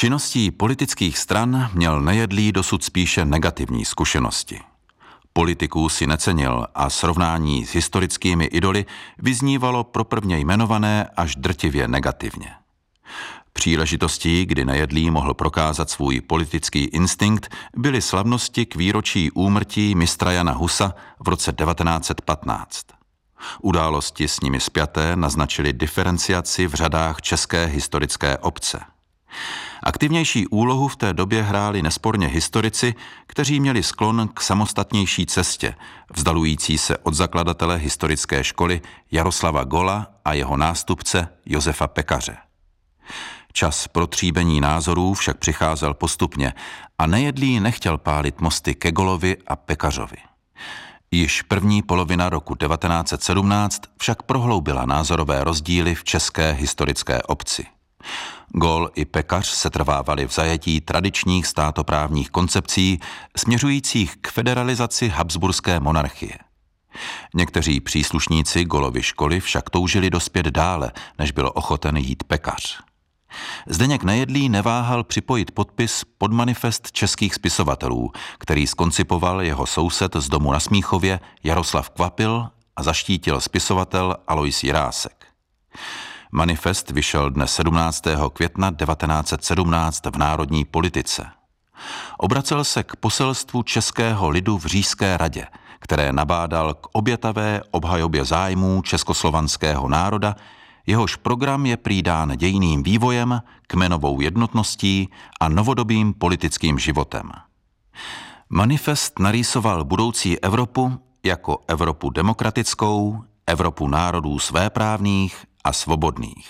činností politických stran měl Nejedlý dosud spíše negativní zkušenosti. Politiků si necenil a srovnání s historickými idoly vyznívalo pro prvně jmenované až drtivě negativně. Příležitostí, kdy Nejedlý mohl prokázat svůj politický instinkt, byly slavnosti k výročí úmrtí mistra Jana Husa v roce 1915. Události s nimi spjaté naznačily diferenciaci v řadách české historické obce. Aktivnější úlohu v té době hráli nesporně historici, kteří měli sklon k samostatnější cestě, vzdalující se od zakladatele historické školy Jaroslava Gola a jeho nástupce Josefa Pekaře. Čas protříbení názorů však přicházel postupně a Nejedlý nechtěl pálit mosty ke Golovi a Pekařovi. Již první polovina roku 1917 však prohloubila názorové rozdíly v české historické obci. Gol i Pekař setrvávali v zajetí tradičních státoprávních koncepcí směřujících k federalizaci habsburské monarchie. Někteří příslušníci Golovy školy však toužili dospět dále, než byl ochoten jít Pekař. Zdeněk Nejedlý neváhal připojit podpis pod manifest českých spisovatelů, který zkoncipoval jeho soused z domu na Smíchově Jaroslav Kvapil a zaštítil spisovatel Alois Jirásek. Manifest vyšel dne 17. května 1917 v Národní politice. Obracel se k poselstvu českého lidu v Říšské radě, které nabádal k obětavé obhajobě zájmů českoslovanského národa, jehož program je prý dán dějiným vývojem, kmenovou jednotností a novodobým politickým životem. Manifest narýsoval budoucí Evropu jako Evropu demokratickou, Evropu národů svéprávných a svobodných.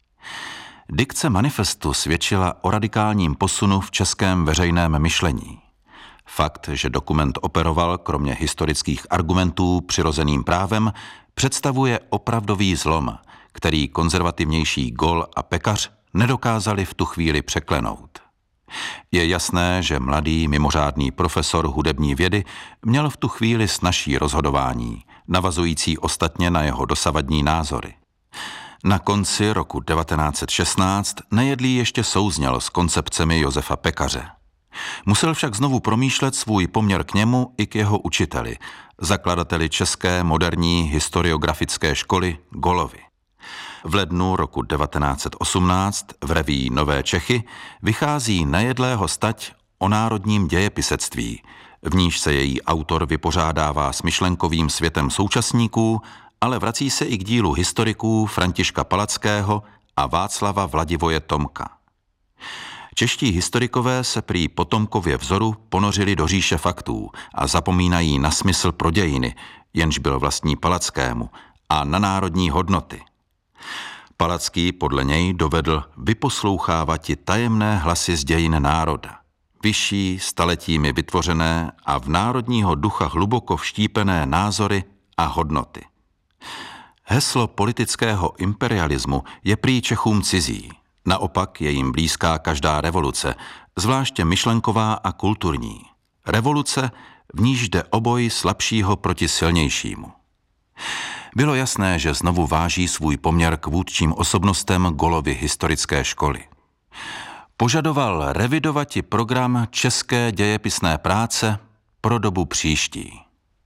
Dikce manifestu svědčila o radikálním posunu v českém veřejném myšlení. Fakt, že dokument operoval kromě historických argumentů přirozeným právem, představuje opravdový zlom, který konzervativnější Gol a Pekař nedokázali v tu chvíli překlenout. Je jasné, že mladý mimořádný profesor hudební vědy měl v tu chvíli snazší rozhodování, navazující ostatně na jeho dosavadní názory. Na konci roku 1916 Nejedlý ještě souzněl s koncepcemi Josefa Pekaře. Musel však znovu promýšlet svůj poměr k němu i k jeho učiteli, zakladateli české moderní historiografické školy Golovi. V lednu roku 1918 v reví Nové Čechy vychází Nejedlého stať o národním dějepisectví, v níž se její autor vypořádává s myšlenkovým světem současníků, ale vrací se i k dílu historiků Františka Palackého a Václava Vladivoje Tomka. Čeští historikové se prý po Tomkově vzoru ponořili do říše faktů a zapomínají na smysl pro dějiny, jenž byl vlastní Palackému, a na národní hodnoty. Palacký podle něj dovedl vyposlouchávati tajemné hlasy z dějin národa, vyšší, staletími vytvořené a v národního ducha hluboko vštípené názory a hodnoty. Heslo politického imperialismu je prý Čechům cizí, naopak je jim blízká každá revoluce, zvláště myšlenková a kulturní. Revoluce, v níž jde o boj slabšího proti silnějšímu. Bylo jasné, že znovu váží svůj poměr k vůdčím osobnostem Golovy historické školy. Požadoval revidovati program české dějepisné práce pro dobu příští.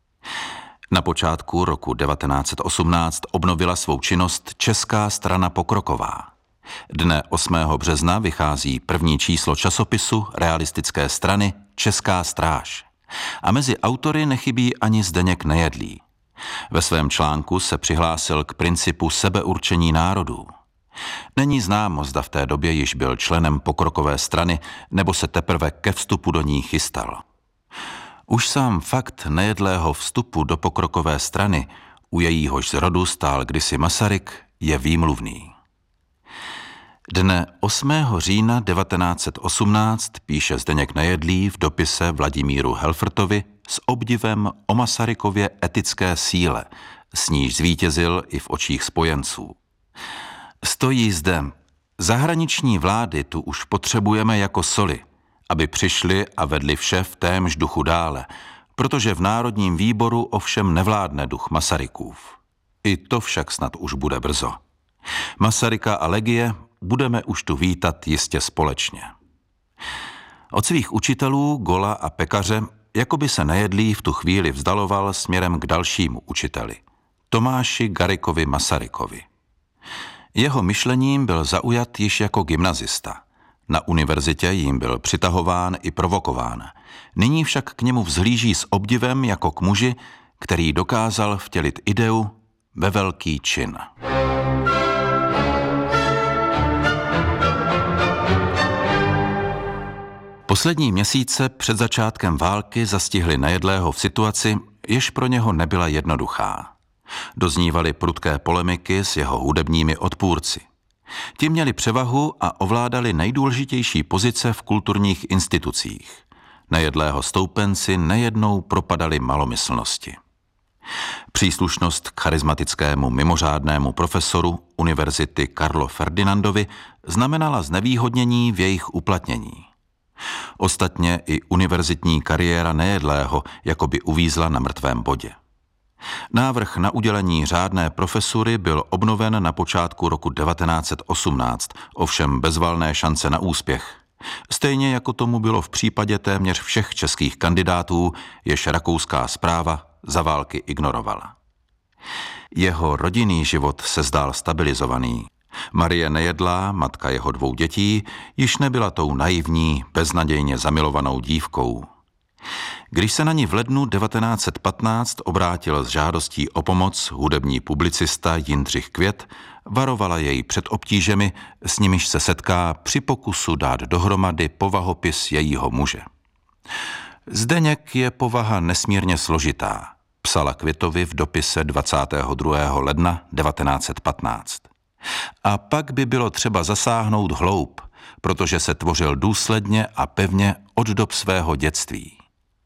Na počátku roku 1918 obnovila svou činnost Česká strana pokroková. Dne 8. března vychází první číslo časopisu realistické strany Česká stráž. A mezi autory nechybí ani Zdeněk Nejedlý. Ve svém článku se přihlásil k principu sebeurčení národů. Není známo, zda v té době již byl členem pokrokové strany, nebo se teprve ke vstupu do ní chystal. Už sám fakt Nejedlého vstupu do pokrokové strany, u jejíhož zrodu stál kdysi Masaryk, je výmluvný. Dne 8. října 1918 píše Zdeněk Nejedlý v dopise Vladimíru Helfrtovi s obdivem o Masarykově etické síle, s níž zvítězil i v očích spojenců. Stojí zde: zahraniční vlády tu už potřebujeme jako soli, aby přišli a vedli vše v témž duchu dále, protože v Národním výboru ovšem nevládne duch Masarykův. I to však snad už bude brzo. Masaryka a Legie budeme už tu vítat jistě společně. Od svých učitelů, Gola a Pekaře, jako by se Nejedlý v tu chvíli vzdaloval směrem k dalšímu učiteli, Tomáši Garriguovi Masarykovi. Jeho myšlením byl zaujat již jako gymnazista. Na univerzitě jim byl přitahován i provokován. Nyní však k němu vzhlíží s obdivem jako k muži, který dokázal vtělit ideu ve velký čin. Poslední měsíce před začátkem války zastihly Nejedlého v situaci, jež pro něho nebyla jednoduchá. Doznívaly prudké polemiky s jeho hudebními odpůrci. Ti měli převahu a ovládali nejdůležitější pozice v kulturních institucích. Nejedlého stoupenci nejednou propadali malomyslnosti. Příslušnost k charismatickému mimořádnému profesoru univerzity Karlo Ferdinandovi znamenala znevýhodnění v jejich uplatnění. Ostatně i univerzitní kariéra Nejedlého jakoby uvízla na mrtvém bodě. Návrh na udělení řádné profesury byl obnoven na počátku roku 1918, ovšem bez valné šance na úspěch. Stejně jako tomu bylo v případě téměř všech českých kandidátů, jež rakouská správa za války ignorovala. Jeho rodinný život se zdál stabilizovaný. Marie Nejedlá, matka jeho 2 dětí, již nebyla tou naivní, beznadějně zamilovanou dívkou. Když se na ní v lednu 1915 obrátil s žádostí o pomoc hudební publicista Jindřich Květ, varovala jej před obtížemi, s nimiž se setká při pokusu dát dohromady povahopis jejího muže. Zdeněk je povaha nesmírně složitá, psala Květovi v dopise 22. ledna 1915. A pak by bylo třeba zasáhnout hloub, protože se tvořil důsledně a pevně od dob svého dětství.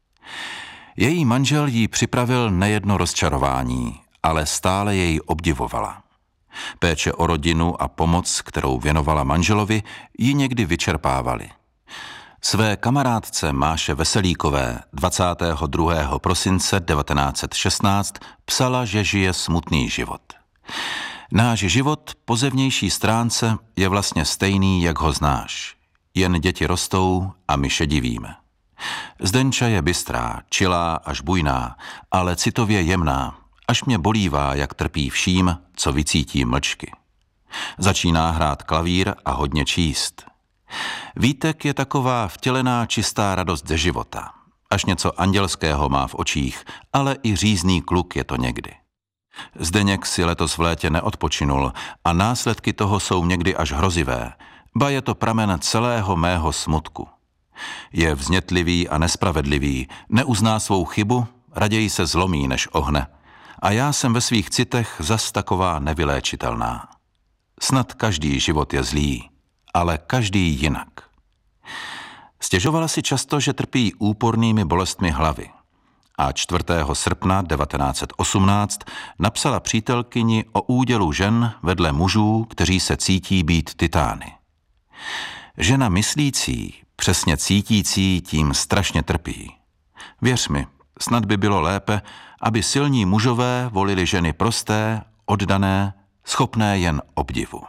Její manžel jí připravil nejedno rozčarování, ale stále jej obdivovala. Péče o rodinu a pomoc, kterou věnovala manželovi, ji někdy vyčerpávaly. Své kamarádce Máše Veselíkové 22. prosince 1916 psala, že žije smutný život. Náš život po zevnější stránce je vlastně stejný, jak ho znáš. Jen děti rostou a my šedivíme. Zdenča je bystrá, čilá až bujná, ale citově jemná, až mě bolívá, jak trpí vším, co vycítí mlčky. Začíná hrát klavír a hodně číst. Vítek je taková vtělená čistá radost ze života. Až něco andělského má v očích, ale i řízný kluk je to někdy. Zdeněk si letos v létě neodpočinul a následky toho jsou někdy až hrozivé, ba je to pramen celého mého smutku. Je vznětlivý a nespravedlivý, neuzná svou chybu, raději se zlomí, než ohne. A já jsem ve svých citech zas taková nevyléčitelná. Snad každý život je zlý, ale každý jinak. Stěžovala si často, že trpí úpornými bolestmi hlavy. A 4. srpna 1918 napsala přítelkyni o údělu žen vedle mužů, kteří se cítí být titány. Žena myslící, přesně cítící tím strašně trpí. Věř mi, snad by bylo lépe, aby silní mužové volili ženy prosté, oddané, schopné jen obdivu.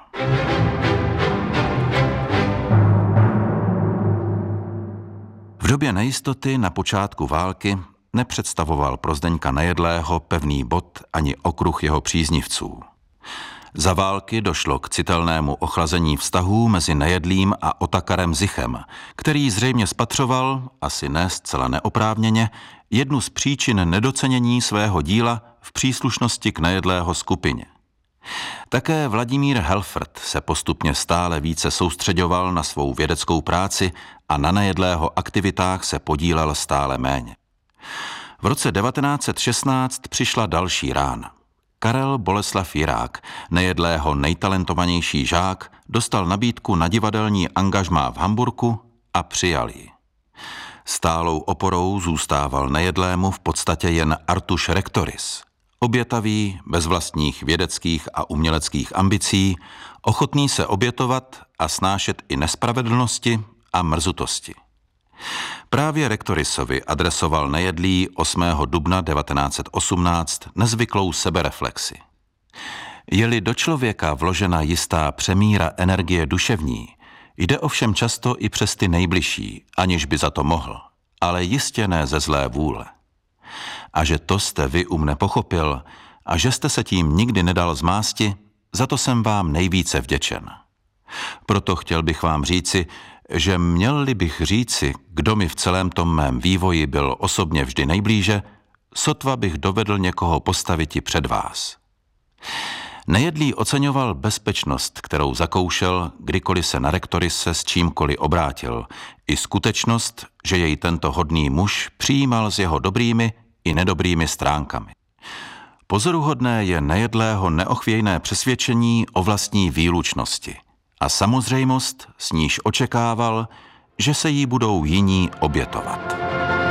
V době nejistoty na počátku války nepředstavoval pro Zdeňka Nejedlého pevný bod ani okruh jeho příznivců. Za války došlo k citelnému ochlazení vztahů mezi Nejedlým a Otakarem Zichem, který zřejmě spatřoval, asi ne zcela neoprávněně, jednu z příčin nedocenění svého díla v příslušnosti k Nejedlého skupině. Také Vladimír Helfert se postupně stále více soustřeďoval na svou vědeckou práci a na Nejedlého aktivitách se podílel stále méně. V roce 1916 přišla další rána. Karel Boleslav Jirák, Nejedlého nejtalentovanější žák, dostal nabídku na divadelní angažmá v Hamburku a přijal ji. Stálou oporou zůstával Nejedlému v podstatě jen Artuš Rectoris. Obětavý, bez vlastních vědeckých a uměleckých ambicí, ochotný se obětovat a snášet i nespravedlnosti a mrzutosti. Právě Rectorisovi adresoval Nejedlý 8. dubna 1918 nezvyklou sebereflexi. Je-li do člověka vložena jistá přemíra energie duševní, Jde ovšem často i přes ty nejbližší, aniž by za to mohl, ale jistě ne ze zlé vůle. A že to jste vy mne pochopil a že jste se tím nikdy nedal zmásti, za to jsem vám nejvíce vděčen. Proto chtěl bych vám říci, že měl-li bych říci, kdo mi v celém tom mém vývoji byl osobně vždy nejblíže, sotva bych dovedl někoho postaviti před vás. Nejedlý oceňoval bezpečnost, kterou zakoušel, kdykoliv se na rektorise s čímkoliv obrátil, i skutečnost, že jej tento hodný muž přijímal s jeho dobrými i nedobrými stránkami. Pozoruhodné je Nejedlého neochvějné přesvědčení o vlastní výlučnosti a samozřejmost, s níž očekával, že se jí budou jiní obětovat.